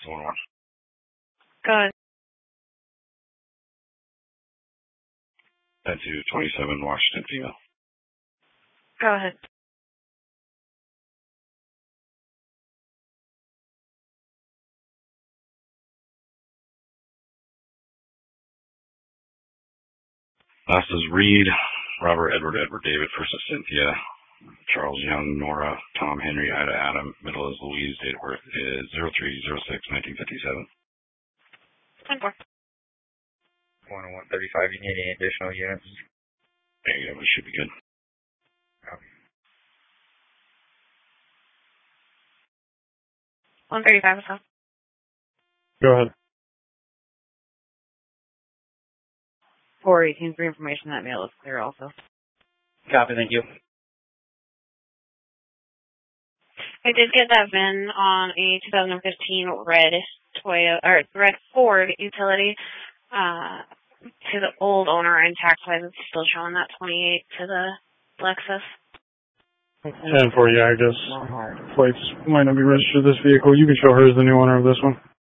the one. Go ahead. 10-27 Washington female. Go ahead. Last is Reed, Robert, Edward, David, first is Cynthia, Charles Young, Nora, Tom, Henry, Ida, Adam, middle is Louise, date of birth is 03/06/1957. 10-4. 10135, you need any additional units? There you go, it should be good. Okay. 135 or so. Go ahead. 418 for information. That mail is clear also. Copy, thank you. I did get that VIN on a 2015 red red Ford utility to the old owner, and tax-wise it's still showing that 28 to the Lexus. 10-4, yeah, I guess plates might not be registered to this vehicle. You can show her as the new owner of this one.